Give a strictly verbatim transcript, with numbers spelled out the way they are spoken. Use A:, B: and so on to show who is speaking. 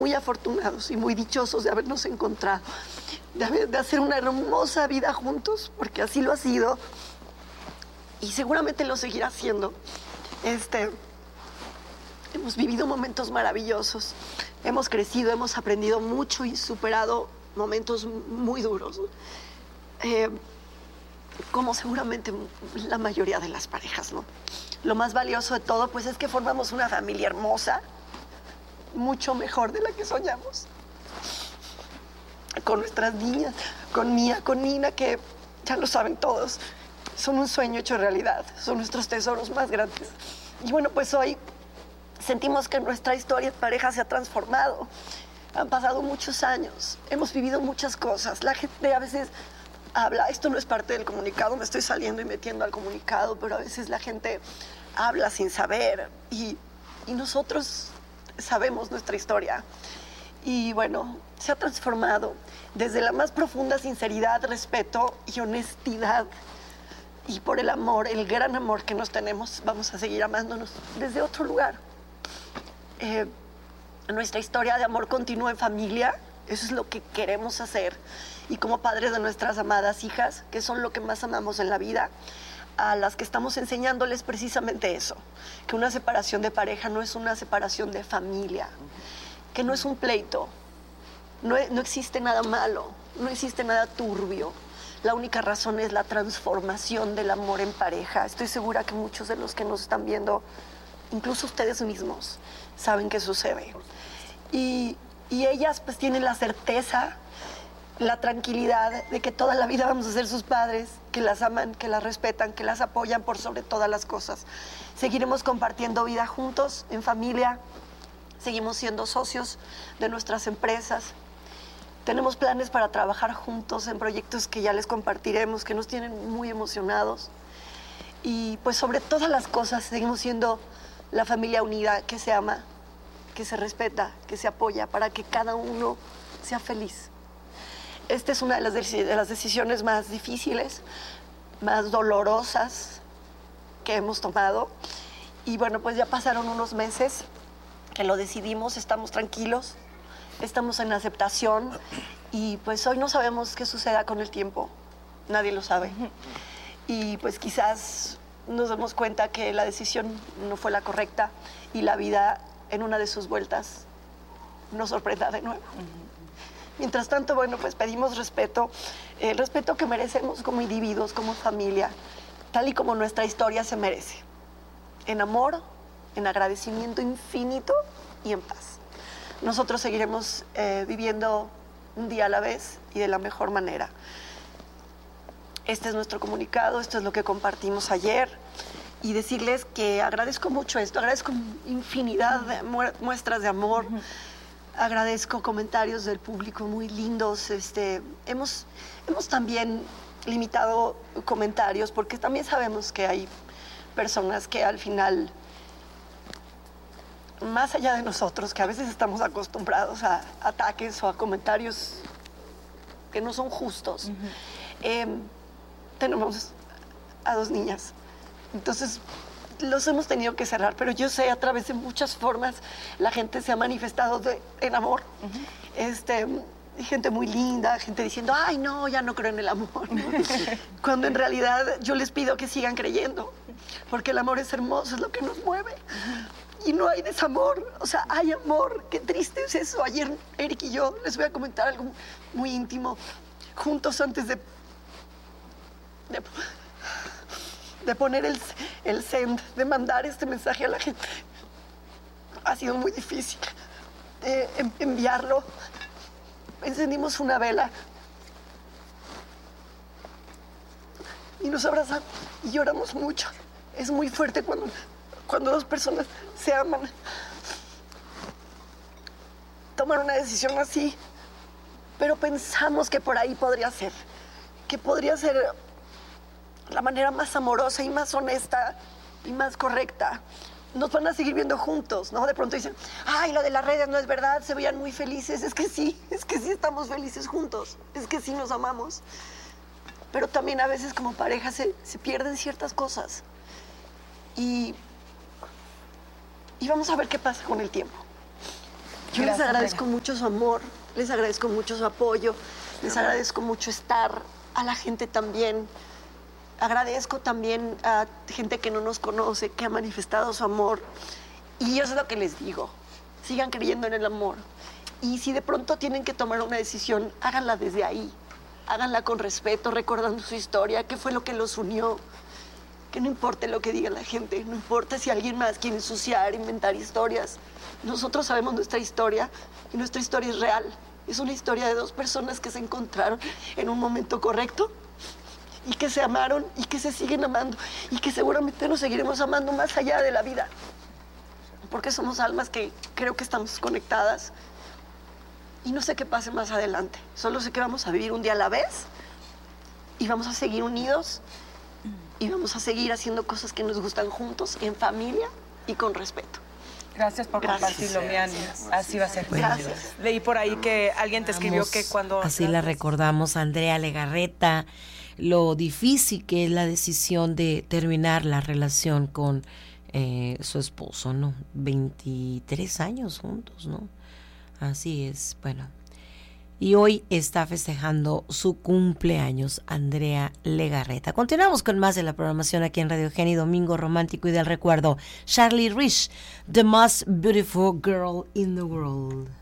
A: muy afortunados y muy dichosos de habernos encontrado, de, haber, de hacer una hermosa vida juntos, porque así lo ha sido y seguramente lo seguirá haciendo. Este, hemos vivido momentos maravillosos, hemos crecido, hemos aprendido mucho y superado momentos muy duros, eh, como seguramente la mayoría de las parejas, ¿no? Lo más valioso de todo, pues, es que formamos una familia hermosa, mucho mejor de la que soñamos. Con nuestras niñas, con Mía, con Nina, que ya lo saben todos, son un sueño hecho realidad, son nuestros tesoros más grandes. Y bueno, pues hoy sentimos que nuestra historia de pareja se ha transformado. Han pasado muchos años, hemos vivido muchas cosas. La gente a veces habla, esto no es parte del comunicado, me estoy saliendo y metiendo al comunicado, pero a veces la gente habla sin saber y, y nosotros sabemos nuestra historia. Y bueno, se ha transformado desde la más profunda sinceridad, respeto y honestidad. Y por el amor, el gran amor que nos tenemos, vamos a seguir amándonos desde otro lugar. Eh, nuestra historia de amor continúa en familia, eso es lo que queremos hacer. Y como padres de nuestras amadas hijas, que son lo que más amamos en la vida, a las que estamos enseñándoles precisamente eso, que una separación de pareja no es una separación de familia, que no es un pleito, no, no existe nada malo, no existe nada turbio. La única razón es la transformación del amor en pareja. Estoy segura que muchos de los que nos están viendo, incluso ustedes mismos, saben qué sucede. Y, y ellas pues tienen la certeza, la tranquilidad de que toda la vida vamos a ser sus padres, que las aman, que las respetan, que las apoyan por sobre todas las cosas. Seguiremos compartiendo vida juntos, en familia, seguimos siendo socios de nuestras empresas. Tenemos planes para trabajar juntos en proyectos que ya les compartiremos, que nos tienen muy emocionados. Y pues sobre todas las cosas seguimos siendo la familia unida que se ama, que se respeta, que se apoya para que cada uno sea feliz. Esta es una de las, de las decisiones más difíciles, más dolorosas que hemos tomado. Y bueno, pues ya pasaron unos meses que lo decidimos, estamos tranquilos, estamos en aceptación y pues hoy no sabemos qué suceda con el tiempo, nadie lo sabe. Y pues quizás nos damos cuenta que la decisión no fue la correcta y la vida en una de sus vueltas nos sorprenda de nuevo. Mientras tanto, bueno, pues pedimos respeto, el respeto que merecemos como individuos, como familia, tal y como nuestra historia se merece. En amor, en agradecimiento infinito y en paz. Nosotros seguiremos eh, viviendo un día a la vez y de la mejor manera. Este es nuestro comunicado, esto es lo que compartimos ayer. Y decirles que agradezco mucho esto, agradezco infinidad de muestras de amor. Uh-huh. Agradezco comentarios del público muy lindos. Este, hemos, hemos también limitado comentarios porque también sabemos que hay personas que al final, más allá de nosotros, que a veces estamos acostumbrados a ataques o a comentarios que no son justos, uh-huh. eh, tenemos a dos niñas. Entonces, los hemos tenido que cerrar, pero yo sé, a través de muchas formas, la gente se ha manifestado de, en amor. Uh-huh. Este, gente muy linda, gente diciendo, ay, no, ya no creo en el amor, ¿no? Cuando en realidad yo les pido que sigan creyendo, porque el amor es hermoso, es lo que nos mueve. Uh-huh. Y no hay desamor, o sea, hay amor. Qué triste es eso. Ayer Eric y yo, les voy a comentar algo muy íntimo, juntos antes de... de de poner el, el send, de mandar este mensaje a la gente. Ha sido muy difícil eh, enviarlo. Encendimos una vela y nos abrazamos y lloramos mucho. Es muy fuerte cuando, cuando dos personas se aman. Tomar una decisión así, pero pensamos que por ahí podría ser, que podría ser la manera más amorosa y más honesta y más correcta. Nos van a seguir viendo juntos, ¿no? De pronto dicen, ay, lo de las redes no es verdad, se veían muy felices. Es que sí, es que sí estamos felices juntos, es que sí nos amamos. Pero también a veces como pareja se, se pierden ciertas cosas. Y, y vamos a ver qué pasa con el tiempo. Yo les agradezco mucho su amor, les agradezco mucho su apoyo, les agradezco mucho estar, a la gente también. Agradezco también a gente que no nos conoce, que ha manifestado su amor. Y eso es lo que les digo. Sigan creyendo en el amor. Y si de pronto tienen que tomar una decisión, háganla desde ahí. Háganla con respeto, recordando su historia, qué fue lo que los unió. Que no importe lo que diga la gente, no importa si alguien más quiere ensuciar, inventar historias. Nosotros sabemos nuestra historia y nuestra historia es real. Es una historia de dos personas que se encontraron en un momento correcto y que se amaron y que se siguen amando y que seguramente nos seguiremos amando más allá de la vida. Porque somos almas que creo que estamos conectadas y no sé qué pase más adelante. Solo sé que vamos a vivir un día a la vez y vamos a seguir unidos y vamos a seguir haciendo cosas que nos gustan juntos, en familia y con respeto.
B: Gracias por compartirlo, Miani. Así va a ser.
A: Gracias.
B: Leí por ahí que alguien te escribió que cuando...
C: Así la recordamos, Andrea Legarreta, lo difícil que es la decisión de terminar la relación con eh, su esposo, ¿no? veintitrés años juntos, ¿no? Así es, bueno. Y hoy está festejando su cumpleaños, Andrea Legarreta. Continuamos con más de la programación aquí en Radio Geni, Domingo Romántico y del Recuerdo. Charlie Rich, The Most Beautiful Girl in the World.